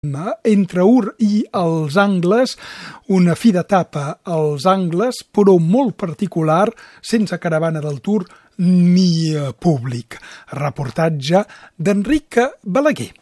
entre Ur i els Angles, una fi d'etapa als Angles, però molt particular, sense caravana del Tour ni públic. Reportatge d'Enric Balaguer.